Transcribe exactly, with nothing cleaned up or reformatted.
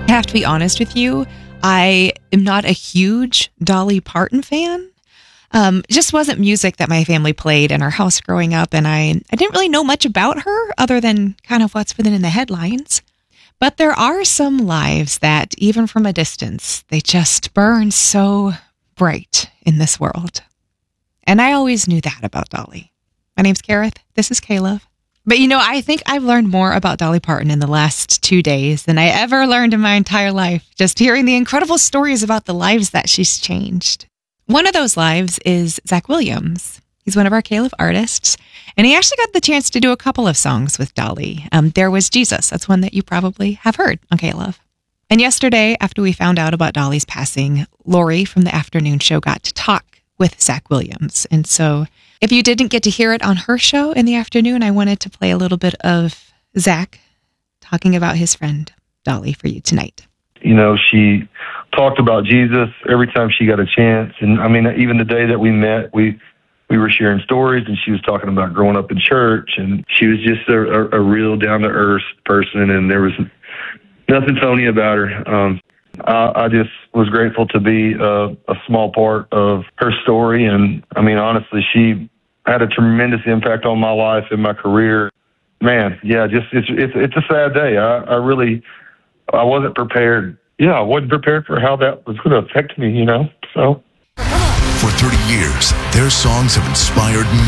I have to be honest with you, I am not a huge Dolly Parton fan. Um, it just wasn't music that my family played in our house growing up, and I, I didn't really know much about her other than kind of what's been in the headlines. But there are some lives that, even from a distance, they just burn so bright in this world. And I always knew that about Dolly. My name's Kareth. This is K-Love. But, you know, I think I've learned more about Dolly Parton in the last two days than I ever learned in my entire life, just hearing the incredible stories about the lives that she's changed. One of those lives is Zach Williams. He's one of our K-Love artists, and he actually got the chance to do a couple of songs with Dolly. Um, there was Jesus. That's one that you probably have heard on K-Love. And yesterday, after we found out about Dolly's passing, Lori from the afternoon show got to talk with Zach Williams. And so if you didn't get to hear it on her show in the afternoon, I wanted to play a little bit of Zach talking about his friend Dolly for you tonight. You know, she talked about Jesus every time she got a chance. And I mean, even the day that we met, we we were sharing stories, and she was talking about growing up in church, and she was just a, a, a real down-to-earth person, and there was nothing phony about her. Um, I, I just was grateful to be a, a small part of her story. And I mean, honestly, she had a tremendous impact on my life and my career. Man, yeah, just it's it's it's a sad day. I, I really I wasn't prepared. Yeah, I wasn't prepared for how that was going to affect me. You know, so for thirty years, their songs have inspired